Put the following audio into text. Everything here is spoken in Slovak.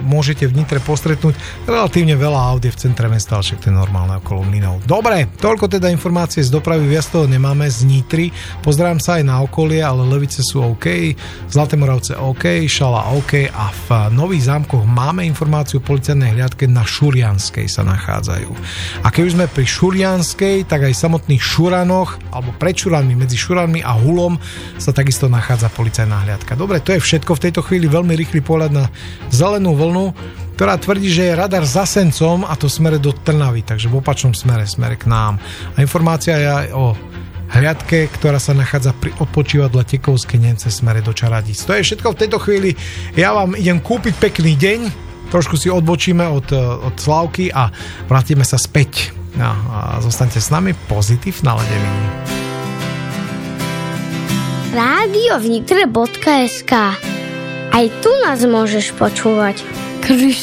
môžete v Nitre postretnúť relatívne veľa aut v centre mesta, ale však to je normálne okolo mlynov. Dobre, toľko teda informácie z dopravy, viac toho nemáme z Nitry. Pozerám sa aj na okolie, ale Levice sú OK, Zlaté Moravce OK, Šala OK a v Nových Zámkoch máme informáciu o policajnej hliadke na Šurianskej sa nachádzajú. A keď už sme pri Šurianskej, tak aj v samotných Šuranoch, alebo pred Šuranmi, medzi Šuranmi a Hulom sa takisto nachádza policajná hliadka. Dobre, to je všetko v tejto chvíli, veľmi rýchly pohľad na zelenú vlnu, ktorá tvrdí, že je radar za Sencom a to smere do Trnavy, takže v opačnom smere k nám. A informácia je aj o hliadke, ktorá sa nachádza pri odpočívadle Tekovské Nemce smere do Čaradíc. To je všetko v tejto chvíli. Ja vám idem kúpiť pekný deň, trošku si odbočíme od Slávky a vrátime sa späť. A zostaňte s nami, Pozitív naladený. Rádiovnitre.sk. Aj tu nás môžeš počúvať. Križ